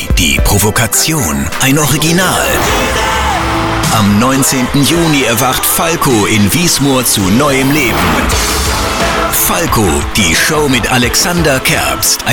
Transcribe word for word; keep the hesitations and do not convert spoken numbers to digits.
Die Provokation, ein Original. Am neunzehnten Juni erwacht Falco in Wiesmoor zu neuem Leben. Falco, die Show mit Alexander Kerbst.